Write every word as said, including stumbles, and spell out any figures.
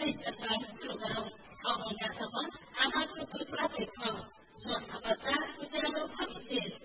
स्तरबाट सुरु गरौँ। छ महिनासम्म आमाको दुधमा भेट्न स्वस्थ बच्चा उज्यालो भविष्य।